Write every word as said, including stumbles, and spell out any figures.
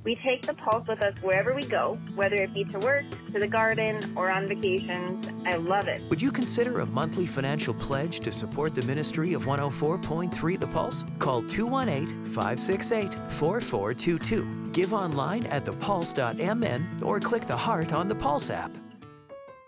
We take the Pulse with us wherever we go, whether it be to work, to the garden, or on vacations. I love it. Would you consider a monthly financial pledge to support the ministry of one oh four point three The Pulse? Call two one eight, five six eight, four four two two. Give online at the pulse dot m n or click the heart on the Pulse app.